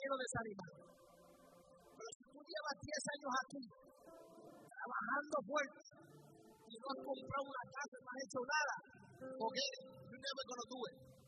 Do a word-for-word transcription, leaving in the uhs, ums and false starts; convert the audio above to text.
quiero desanimar. Pero si tú llevas diez años aquí, trabajando fuerte, y no has comprado una casa, no has hecho nada, forget it. You're never going to do it.